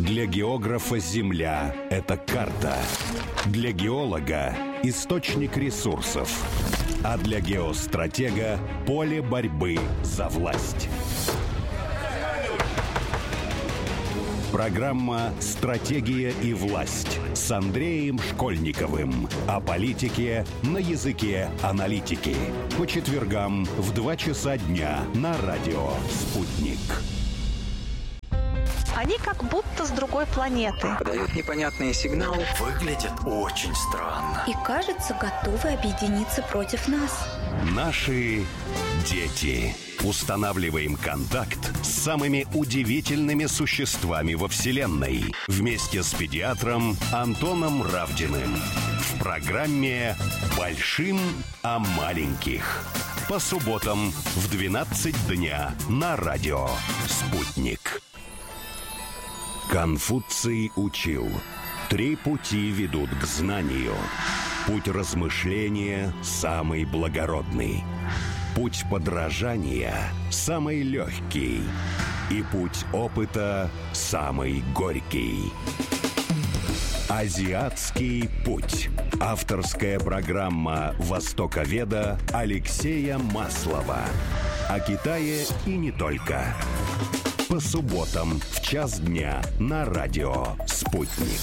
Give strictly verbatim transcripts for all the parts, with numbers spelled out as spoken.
Для географа Земля – это карта. Для геолога – источник ресурсов. А для геостратега – поле борьбы за власть. Программа «Стратегия и власть» с Андреем Школьниковым. О политике на языке аналитики. По четвергам в два часа дня на радио «Спутник». Они как будто с другой планеты. Подают непонятные сигналы. Выглядят очень странно. И, кажется, готовы объединиться против нас. Наши дети. Устанавливаем контакт с самыми удивительными существами во Вселенной. Вместе с педиатром Антоном Равдиным. В программе «Большим о маленьких». По субботам в двенадцать дня на радио «Спутник». Конфуций учил: три пути ведут к знанию. Путь размышления самый благородный. Путь подражания самый легкий. И путь опыта самый горький. Азиатский путь. Авторская программа востоковеда Алексея Маслова. О Китае и не только. По субботам в час дня на радио «Спутник».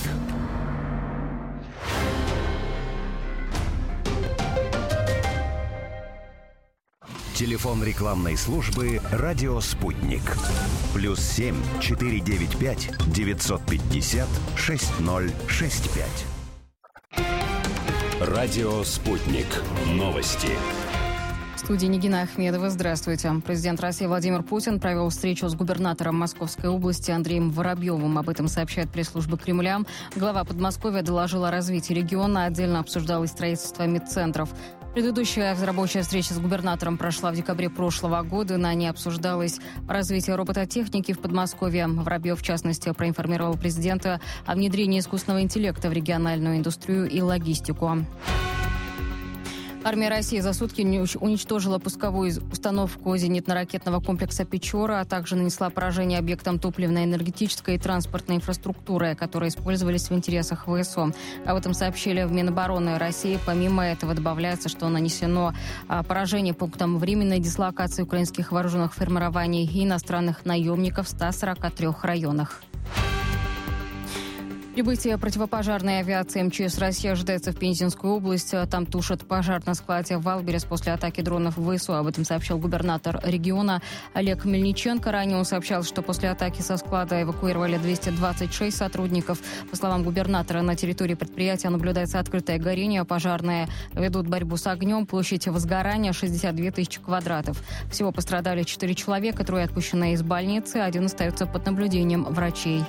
Телефон рекламной службы «Радио Спутник». Плюс семь четыре девять пять девятьсот пятьдесят шесть ноль шесть пять. Радио «Спутник». Новости. В студии Нигина Ахмедова. Здравствуйте. Президент России Владимир Путин провел встречу с губернатором Московской области Андреем Воробьевым. Об этом сообщает пресс-служба Кремля. Глава Подмосковья доложил о развитии региона, отдельно обсуждал и строительство медцентров. Предыдущая рабочая встреча с губернатором прошла в декабре прошлого года. На ней обсуждалось развитие робототехники в Подмосковье. Воробьев, в частности, проинформировал президента о внедрении искусственного интеллекта в региональную индустрию и логистику. Армия России за сутки уничтожила пусковую установку зенитно-ракетного комплекса «Печора», а также нанесла поражение объектам топливно-энергетической и транспортной инфраструктуры, которые использовались в интересах ВСО. Об этом сообщили в Минобороны России. Помимо этого добавляется, что нанесено поражение пунктам временной дислокации украинских вооруженных формирований и иностранных наемников в ста сорока трёх районах. Прибытие противопожарной авиации МЧС России ожидается в Пензенскую область. Там тушат пожар на складе в Валберес после атаки дронов ВСУ. Об этом сообщил губернатор региона Олег Мельниченко. Ранее он сообщал, что после атаки со склада эвакуировали двести двадцать шесть сотрудников. По словам губернатора, на территории предприятия наблюдается открытое горение. Пожарные ведут борьбу с огнем. Площадь возгорания шестьдесят две тысячи квадратов. Всего пострадали четыре человека, трое отпущены из больницы, один остается под наблюдением врачей.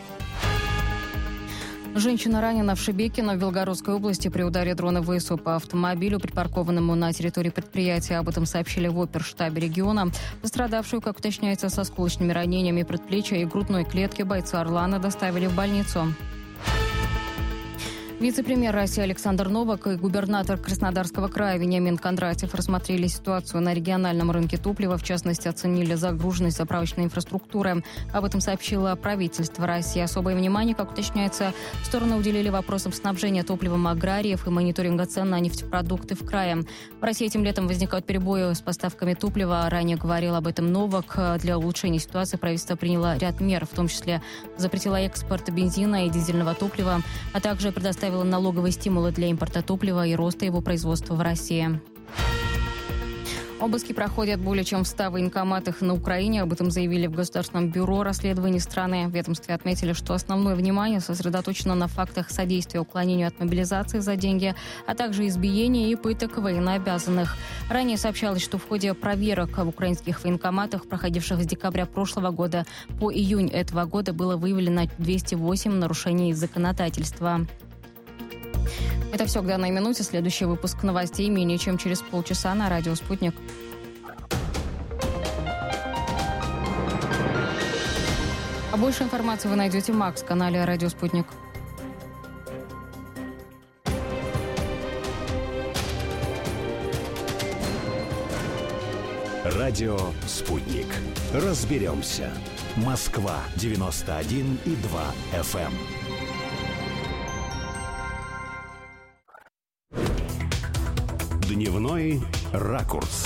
Женщина ранена в Шебекино в Белгородской области при ударе дрона ВСУ по автомобилю, припаркованному на территории предприятия. Об этом сообщили в оперштабе региона. Пострадавшую, как уточняется, с осколочными ранениями предплечья и грудной клетки бойцы «Орлана» доставили в больницу. Вице-премьер России Александр Новак и губернатор Краснодарского края Вениамин Кондратьев рассмотрели ситуацию на региональном рынке топлива. В частности, оценили загруженность заправочной инфраструктуры. Об этом сообщило правительство России. Особое внимание, как уточняется, стороны уделили вопросам снабжения топливом аграриев и мониторинга цен на нефтепродукты в крае. В России этим летом возникают перебои с поставками топлива. Ранее говорил об этом Новак. Для улучшения ситуации правительство приняло ряд мер, в том числе запретило экспорт бензина и дизельного топлива, а также предоставило налоговые стимулы для импорта топлива и роста его производства в России. Обыски проходят более чем в ста военкоматах на Украине. Об этом заявили в Государственном бюро расследований страны. В ведомстве отметили, что основное внимание сосредоточено на фактах содействия уклонению от мобилизации за деньги, а также избиения и пыток военнообязанных. Ранее сообщалось, что в ходе проверок в украинских военкоматах, проходивших с декабря прошлого года по июнь этого года, было выявлено двести восемь нарушений законодательства. Это все к данной минуте. Следующий выпуск новостей менее чем через полчаса на радио «Спутник». А больше информации вы найдете в Макс-канале «Радио Спутник». Радио «Спутник». Разберемся. Москва девяносто один и два эф эм. Дневной ракурс.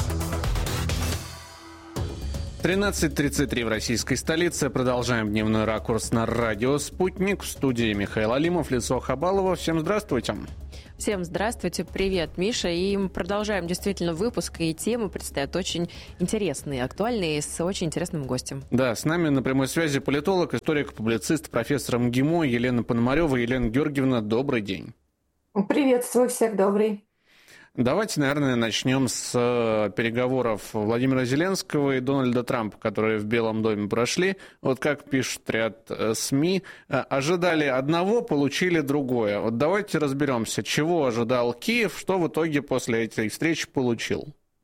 тринадцать тридцать три в российской столице. Продолжаем дневной ракурс на радио «Спутник». В студии Михаил Алимов, Лицо Хабалова. Всем здравствуйте. Всем здравствуйте, привет, Миша. И мы продолжаем действительно выпуск, и темы предстоят очень интересные, актуальные, с очень интересным гостем. Да, с нами на прямой связи политолог, историк, публицист, профессор МГИМО Елена Пономарева. Елена Георгиевна, добрый день. Приветствую всех, добрый. Давайте, наверное, начнем с переговоров Владимира Зеленского и Дональда Трампа, которые в Белом доме прошли. Вот как пишет ряд СМИ, ожидали одного, получили другое. Вот давайте разберемся, чего ожидал Киев, что в итоге после этой встречи получил.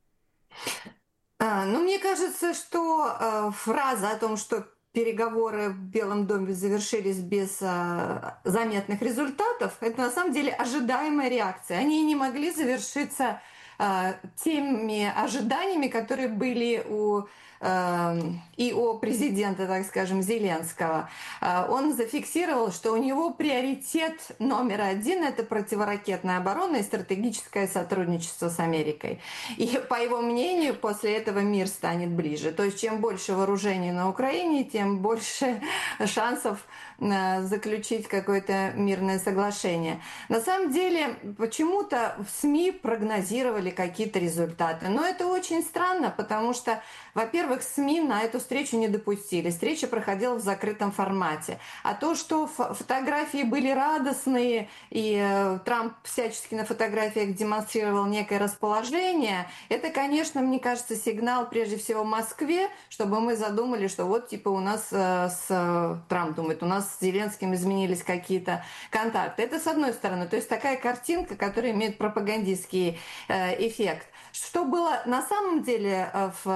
А, ну, мне кажется, что э, фраза о том, что переговоры в Белом доме завершились без а, заметных результатов, это на самом деле ожидаемая реакция. Они не могли завершиться а, теми ожиданиями, которые были у а, и у президента, так скажем, Зеленского. А, он зафиксировал, что у него приоритет номер один – это противоракетная оборона и стратегическое сотрудничество с Америкой. И, по его мнению, после этого мир станет ближе. То есть, чем больше вооружений на Украине, тем больше шансов заключить какое-то мирное соглашение. На самом деле, почему-то в СМИ прогнозировали какие-то результаты. Но это очень странно, потому что, во-первых, СМИ на эту встречу не допустили. Встреча проходила в закрытом формате. А то, что фотографии были радостные, и э, Трамп всячески на фотографиях демонстрировал некое расположение, это, конечно, мне кажется, сигнал прежде всего Москве, чтобы мы задумали, что вот типа у нас э, с э, Трамп думает, у нас с Зеленским изменились какие-то контакты. Это с одной стороны. То есть такая картинка, которая имеет пропагандистский э, эффект. Что было на самом деле в,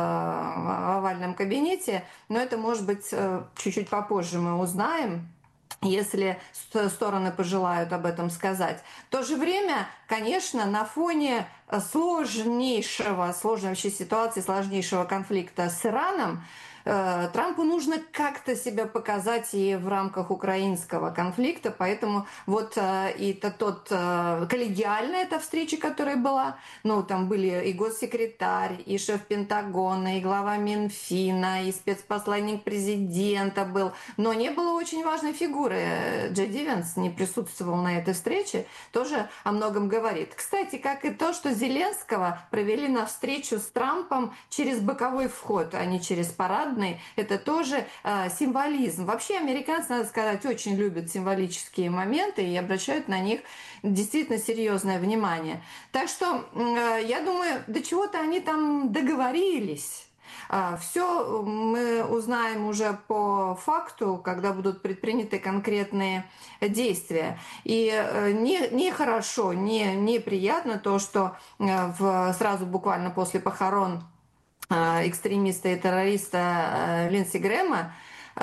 в овальном кабинете, но это, может быть, чуть-чуть попозже мы узнаем, если стороны пожелают об этом сказать. В то же время, конечно, на фоне сложнейшего, сложнейшей ситуации, сложнейшего конфликта с Ираном, Трампу нужно как-то себя показать и в рамках украинского конфликта, поэтому вот и это тот коллегиальная эта встреча, которая была, ну там были и госсекретарь, и шеф Пентагона, и глава Минфина, и спецпосланник президента был, но не было очень важной фигуры. Джей Ди Венс не присутствовал на этой встрече, тоже о многом говорит. Кстати, как и то, что Зеленского провели на встречу с Трампом через боковой вход, а не через парад. Это тоже э, символизм. Вообще американцы, надо сказать, очень любят символические моменты и обращают на них действительно серьезное внимание. Так что э, я думаю, до чего-то они там договорились. Э, все мы узнаем уже по факту, когда будут предприняты конкретные действия. И э, не, не хорошо, не, неприятно то, что э, в, сразу буквально после похорон экстремиста и террориста Линдси Грэма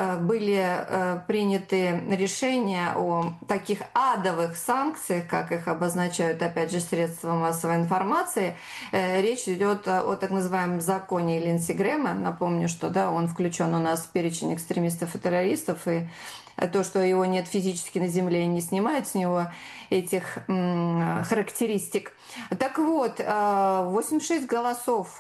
были приняты решения о таких адовых санкциях, как их обозначают, опять же, средства массовой информации. Речь идет о так называемом законе Линдси Грэма. Напомню, что да, он включен у нас в перечень экстремистов и террористов, и то, что его нет физически на земле, не снимает с него этих м, характеристик. Так вот, восемьдесят шесть голосов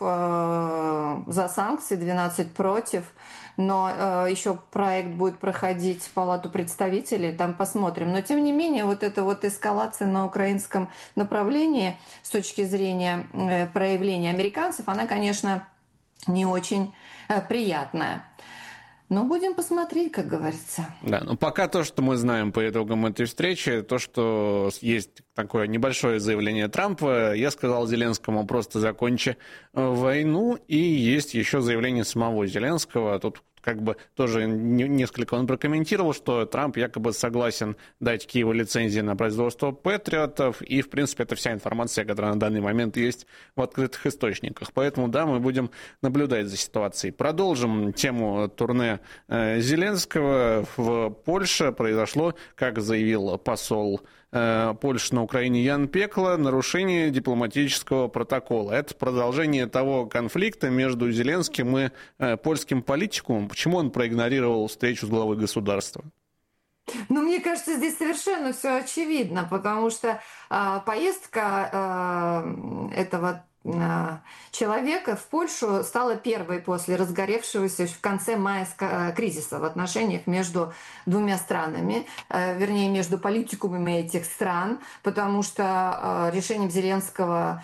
за санкции, двенадцать против, но еще проект будет проходить в Палату представителей, там посмотрим. Но тем не менее, вот эта вот эскалация на украинском направлении с точки зрения проявления американцев, она, конечно, не очень приятная. Но будем посмотреть, как говорится. Да, но пока то, что мы знаем по итогам этой встречи, то, что есть такое небольшое заявление Трампа, я сказал Зеленскому, просто закончи войну, и есть еще заявление самого Зеленского, тут как бы тоже несколько он прокомментировал, что Трамп якобы согласен дать Киеву лицензии на производство патриотов, и, в принципе, это вся информация, которая на данный момент есть в открытых источниках. Поэтому, да, мы будем наблюдать за ситуацией. Продолжим тему турне Зеленского. В Польше произошло, как заявил посол Польши на Украине Ян Пекла, нарушение дипломатического протокола. Это продолжение того конфликта между Зеленским и польским политикумом. Почему он проигнорировал встречу с главой государства? Ну, мне кажется, здесь совершенно все очевидно, потому что э, поездка э, этого человека в Польшу стала первой после разгоревшегося в конце мая кризиса в отношениях между двумя странами, вернее, между политикумами этих стран, потому что решением Зеленского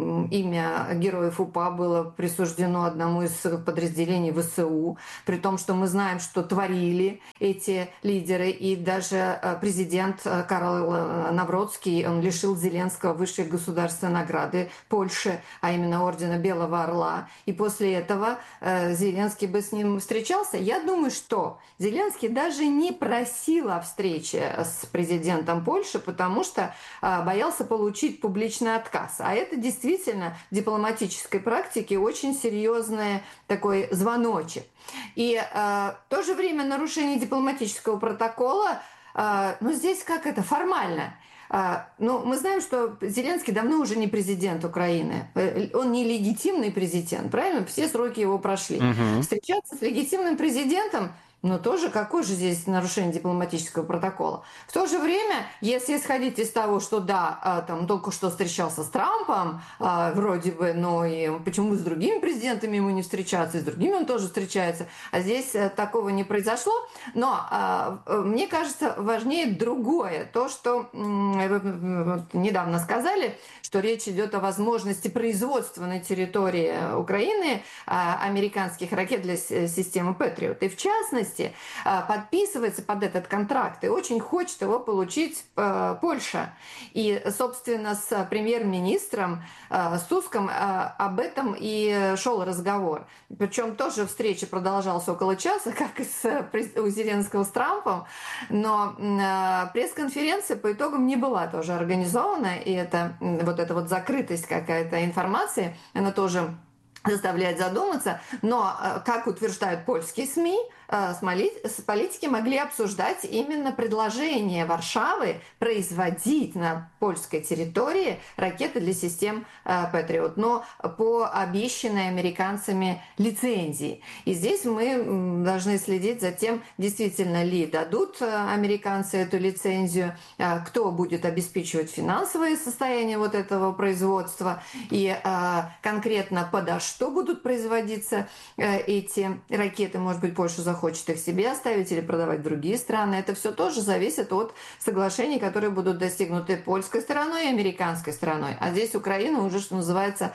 имя героев УПА было присуждено одному из подразделений ВСУ, при том, что мы знаем, что творили эти лидеры, и даже президент Карл Навроцкий, он лишил Зеленского высшей государственной награды Польши, а именно ордена Белого Орла. И после этого э, Зеленский бы с ним встречался. Я думаю, что Зеленский даже не просил о встрече с президентом Польши, потому что э, боялся получить публичный отказ. А это действительно в дипломатической практике очень серьезный такой звоночек. И э, в то же время нарушение дипломатического протокола, э, ну здесь как это, формально. Ну, мы знаем, что Зеленский давно уже не президент Украины. Он не легитимный президент, правильно? Все сроки его прошли. Угу. Встречаться с легитимным президентом, ну, тоже какое же здесь нарушение дипломатического протокола? В то же время, если исходить из того, что да, там только что встречался с Трампом, вроде бы, но и почему с другими президентами ему не встречаться, и с другими он тоже встречается, а здесь такого не произошло. Но мне кажется, важнее другое. То, что вы недавно сказали, что речь идет о возможности производства на территории Украины американских ракет для системы Патриот. И в частности, подписывается под этот контракт и очень хочет его получить Польша. И, собственно, с премьер-министром с Туском об этом и шел разговор. Причем тоже встреча продолжалась около часа, как и с, у Зеленского с Трампом, но пресс-конференция по итогам не была тоже организована, и это вот эта вот закрытость какая-то информации, она тоже заставляет задуматься, но, как утверждают польские СМИ, политики могли обсуждать именно предложение Варшавы производить на польской территории ракеты для систем Патриот, но по обещанной американцами лицензии. И здесь мы должны следить за тем, действительно ли дадут американцы эту лицензию, кто будет обеспечивать финансовое состояние вот этого производства и конкретно подо что будут производиться эти ракеты. Может быть, Польша захочет хочет их себе оставить или продавать в другие страны. Это все тоже зависит от соглашений, которые будут достигнуты польской стороной и американской стороной. А здесь Украина уже, что называется,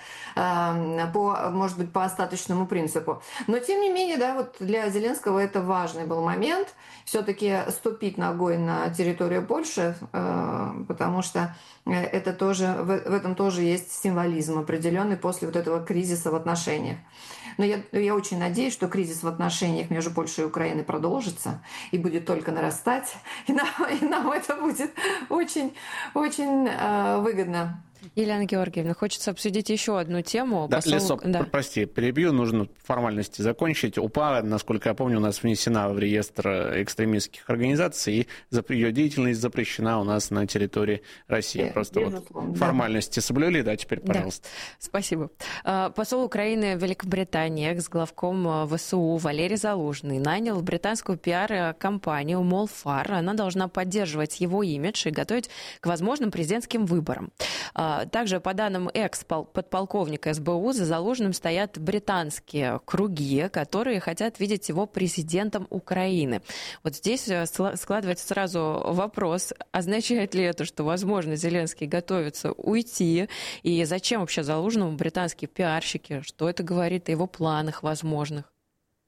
по, может быть, по остаточному принципу. Но, тем не менее, да, вот для Зеленского это важный был момент. Все-таки ступить ногой на территорию Польши, потому что это тоже, в этом тоже есть символизм определенный после вот этого кризиса в отношениях. Но я, я очень надеюсь, что кризис в отношениях между Польшей и Украиной продолжится и будет только нарастать. И нам, и нам это будет очень, очень э, выгодно. Елена Георгиевна, хочется обсудить еще одну тему. Да, Посол... Лесо, да. Прости, перебью, нужно формальности закончить. УПА, насколько я помню, у нас внесена в реестр экстремистских организаций, и ее деятельность запрещена у нас на территории России. Просто вот формальности соблюли, да, теперь, пожалуйста. Да. Спасибо. Посол Украины в Великобритании, экс-главком ВСУ Валерий Залужный нанял британскую пиар-компанию Молфар. Она должна поддерживать его имидж и готовить к возможным президентским выборам. Также, по данным экс-подполковника СБУ, за Залужным стоят британские круги, которые хотят видеть его президентом Украины. Вот здесь складывается сразу вопрос, означает ли это, что, возможно, Зеленский готовится уйти, и зачем вообще Залужному британские пиарщики, что это говорит о его планах возможных?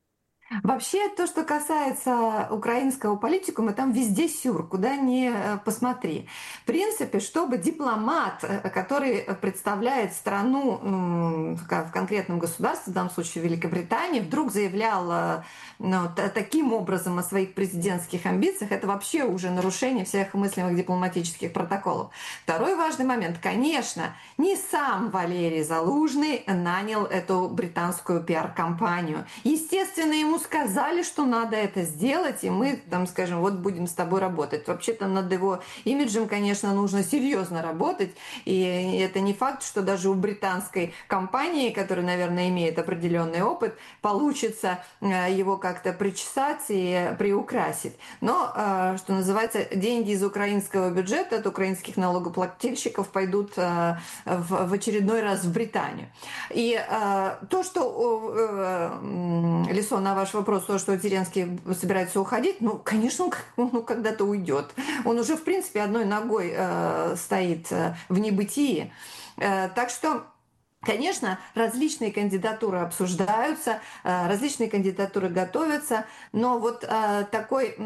Вообще, то, что касается украинского политикума, там везде сюр, куда ни посмотри. В принципе, чтобы дипломат, который представляет страну в конкретном государстве, в данном случае Великобритании, вдруг заявлял ну, таким образом о своих президентских амбициях, это вообще уже нарушение всех мыслимых дипломатических протоколов. Второй важный момент. Конечно, не сам Валерий Залужный нанял эту британскую пиар-компанию. Естественно, ему сказали, что надо это сделать, и мы, там, скажем, вот будем с тобой работать. Вообще-то над его имиджем, конечно, нужно серьезно работать, и это не факт, что даже у британской компании, которая, наверное, имеет определенный опыт, получится его как-то причесать и приукрасить. Но, что называется, деньги из украинского бюджета, от украинских налогоплательщиков пойдут в очередной раз в Британию. И то, что, Лисон, на ваш вопрос, то, что Зеленский собирается уходить, ну, конечно, он ну, когда-то уйдет. Он уже, в принципе, одной ногой э, стоит в небытии. Э, так что, конечно, различные кандидатуры обсуждаются, э, различные кандидатуры готовятся, но вот э, такой